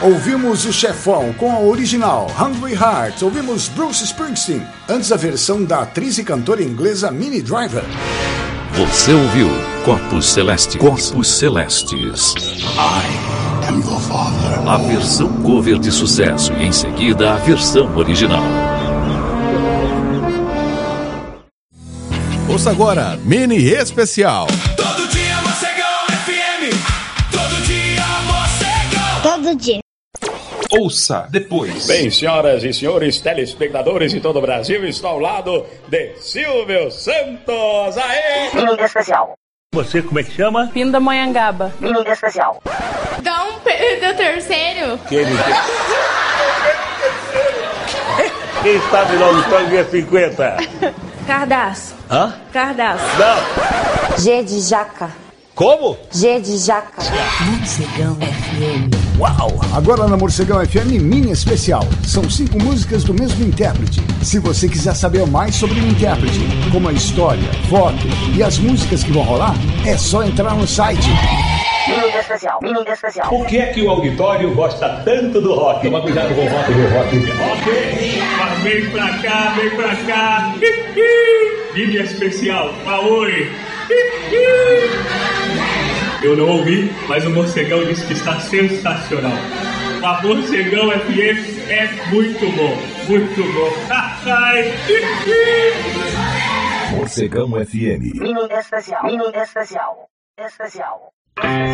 Ouvimos o Chefão com a original Hungry Hearts. Ouvimos Bruce Springsteen, antes a versão da atriz e cantora inglesa Minnie Driver. Você ouviu Corpos Celestes. Corpos Celestes. I am your father. A versão cover de sucesso e em seguida a versão original. Ouça agora Mini Especial. Todo dia Mocegão FM. Todo dia Mocegão. Todo dia. Ouça depois. Bem, senhoras e senhores telespectadores de todo o Brasil, estou ao lado de Silvio Santos. Aê! Mini Especial. Você como é que chama? Pindamonhangaba. Mini Especial. Dá um Pedro terceiro. Quem sabe no auditório ganha 50? Cardaço. Hã? Cardaço. Não. G de jaca. Como? G de jaca. Morcegão FM. Uau! Agora na Morcegão FM Mini Especial. São 5 músicas do mesmo intérprete. Se você quiser saber mais sobre o intérprete, como a história, foto e as músicas que vão rolar, é só entrar no site. Mini Especial. Mini Especial. Por que é que o auditório gosta tanto do rock? Toma cuidado com o rock do rock. Ok, mas vem pra cá, vem pra cá. Mini Especial, Aoi. Eu não ouvi, mas o Morcegão disse que está sensacional. A Morcegão FM é muito bom, muito bom. Morcegão FM. Mini Especial. Mini Especial. Especial.